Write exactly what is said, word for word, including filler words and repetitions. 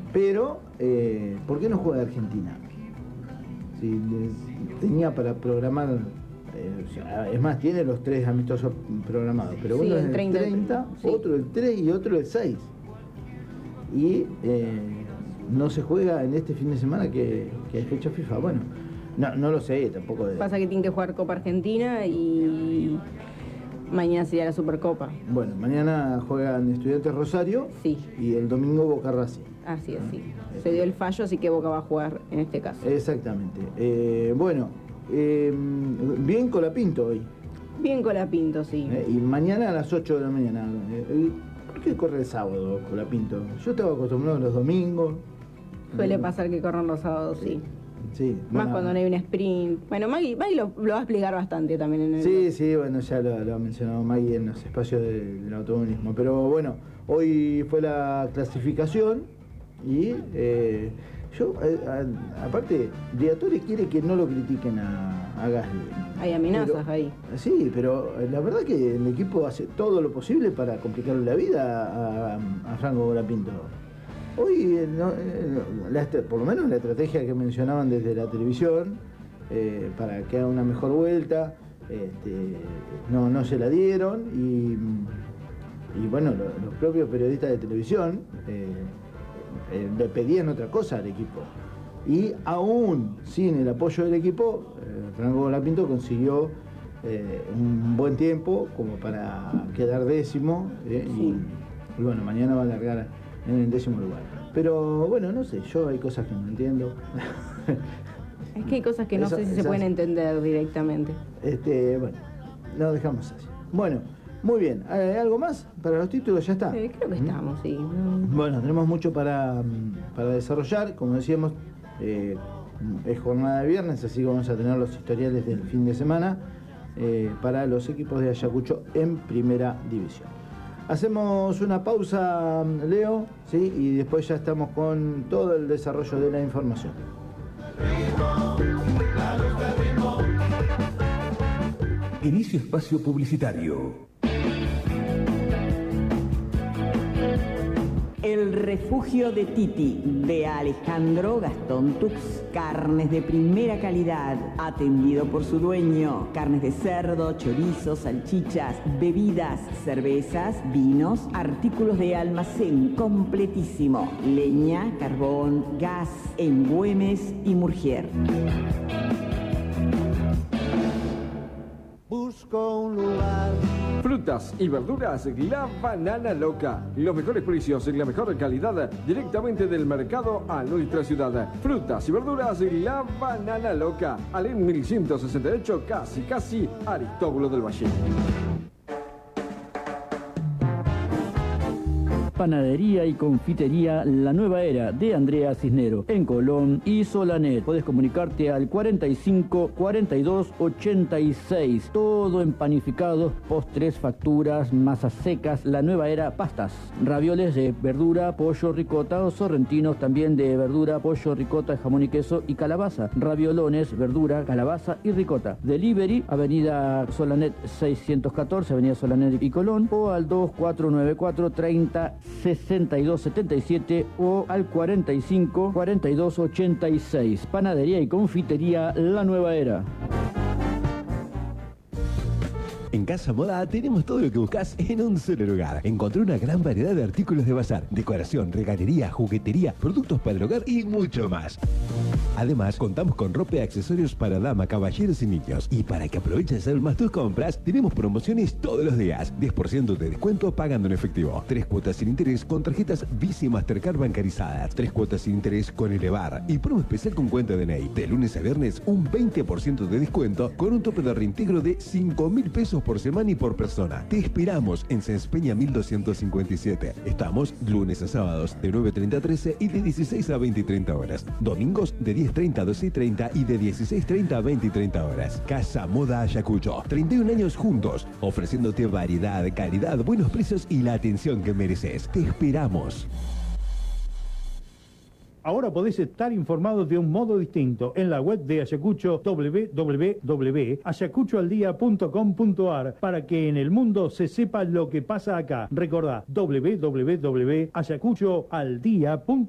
Pero, eh, ¿por qué no juega Argentina? Si tenía para programar, eh, o sea, es más, tiene los tres amistosos programados, pero Sí, uno es el el treinta, treinta, sí. otro el tres y otro el seis. Y eh, no se juega en este fin de semana que, que es fecha FIFA. Bueno, no, no lo sé, tampoco. De... Pasa que tiene que jugar Copa Argentina y mañana sería la Supercopa. Bueno, mañana juegan Estudiantes Rosario, sí, y el domingo Boca Racing. Así es, sí. Se dio el fallo, así que Boca va a jugar en este caso. Exactamente. Eh, bueno, eh, bien Colapinto hoy. Bien Colapinto, sí. Eh, y mañana a las ocho de la mañana. Eh, ¿Por qué corre el sábado Colapinto? Yo estaba acostumbrado a los domingos. Suele eh, pasar que corran los sábados, sí. Sí, Más bueno, cuando no hay un sprint. Bueno, Maggie, Maggie lo, lo va a explicar bastante también en el... Sí, sí, bueno, ya lo, lo ha mencionado Maggie en los espacios de, del automovilismo. Pero bueno, hoy fue la clasificación y eh, yo, a, a, aparte, Briatore quiere que no lo critiquen a, a Gasly. Hay amenazas pero, ahí. Sí, pero la verdad que el equipo hace todo lo posible para complicarle la vida a, a Franco Colapinto. Hoy, no, la, por lo menos la estrategia que mencionaban desde la televisión, eh, para que haga una mejor vuelta, este, no, no se la dieron y, y bueno, lo, los propios periodistas de televisión eh, eh, le pedían otra cosa al equipo. Y aún sin el apoyo del equipo, eh, Franco Colapinto consiguió eh, un buen tiempo como para quedar décimo, eh, Sí. y, y bueno, mañana va a largar en el décimo lugar. Pero bueno, no sé, yo hay cosas que no entiendo. Es que hay cosas que no Eso, sé si esas, se pueden entender directamente. Este, bueno, lo dejamos así. Bueno, muy bien. ¿Algo más para los títulos? Ya está. Eh, creo que estamos, sí. Bueno, tenemos mucho para, para desarrollar. Como decíamos, eh, es jornada de viernes, así que vamos a tener los historiales del fin de semana eh, para los equipos de Ayacucho en primera división. Hacemos una pausa, Leo, ¿sí? Y después ya estamos con todo el desarrollo de la información. Inicio espacio publicitario. El refugio de Titi, de Alejandro Gastón Tux. Carnes de primera calidad, atendido por su dueño. Carnes de cerdo, chorizos, salchichas, bebidas, cervezas, vinos, artículos de almacén completísimo. Leña, carbón, gas, en Güemes y Murgier. Busco un lugar. Frutas y verduras, La Banana Loca. Los mejores precios y la mejor calidad directamente del mercado a nuestra ciudad. Frutas y verduras, La Banana Loca. Alén mil ciento sesenta y ocho, casi, casi Aristóbulo del Valle. Panadería y confitería La Nueva Era de Andrea Cisnero en Colón y Solanet. Podés comunicarte al cuarenta y cinco, cuarenta y dos, ochenta y seis. Todo en panificados, postres, facturas, masas secas. La Nueva Era, pastas, ravioles de verdura, pollo, ricota o sorrentinos también de verdura, pollo, ricota, jamón y queso y calabaza. Raviolones, verdura, calabaza y ricota. Delivery, Avenida Solanet seiscientos catorce, Avenida Solanet y Colón, o al dos cuatro nueve cuatro, treinta, sesenta y dos setenta y siete o al cuarenta y cinco, cuarenta y dos ochenta y seis. Panadería y confitería La Nueva Era. En Casa Moda tenemos todo lo que buscas en un solo lugar. Encontré una gran variedad de artículos de bazar, decoración, regalería, juguetería, productos para el hogar y mucho más. Además, contamos con ropa y accesorios para dama, caballeros y niños. Y para que aproveches aún más tus compras, tenemos promociones todos los días. diez por ciento de descuento pagando en efectivo. Tres cuotas sin interés con tarjetas Visa y Mastercard bancarizadas. Tres cuotas sin interés con Elevar. Y promo especial con cuenta de N E I. De lunes a viernes, un veinte por ciento de descuento con un tope de reintegro de cinco mil pesos por semana y por persona. Te esperamos en Senspeña mil doscientos cincuenta y siete. Estamos lunes a sábados de nueve treinta a trece y de dieciséis a veinte y treinta horas. Domingos de diez treinta a doce y treinta y de dieciséis treinta a veinte y treinta horas. Casa Moda Ayacucho. treinta y un años juntos, ofreciéndote variedad, calidad, buenos precios y la atención que mereces. Te esperamos. Ahora podés estar informado de un modo distinto en la web de Ayacucho, doble u doble u doble u punto ayacucho al día punto com punto a r, para que en el mundo se sepa lo que pasa acá. Recordá, doble u doble u doble u punto ayacucho al día punto com.